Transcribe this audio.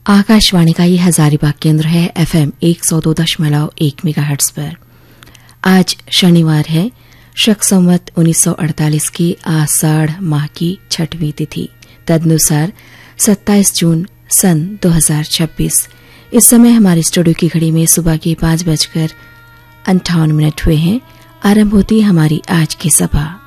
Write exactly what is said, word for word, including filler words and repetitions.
आकाशवाणी का ये हजारीबाग केंद्र है एफएम एक सौ दो दशमलव एक मेगाहर्ट्ज पर। आज शनिवार है, शक संवत उन्नीस सौ अड़तालीस की आषाढ़ माह की छठवीं तिथि, तदनुसार सत्ताईस जून सन दो हजार छब्बीस। इस समय हमारी स्टूडियो की घड़ी में सुबह के पांच बजकर अंठावन मिनट हुए हैं। आरंभ होती हमारी आज की सभा।